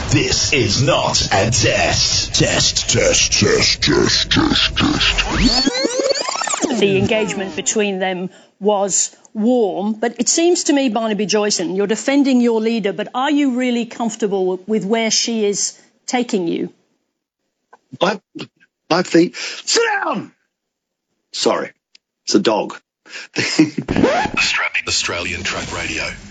This is not a test. Test. The engagement between them was warm, but it seems to me, Barnaby Joyson, you're defending your leader, but are you really comfortable with where she is taking you? I think... Sit down! Sorry, it's a dog. Australian Truck Radio.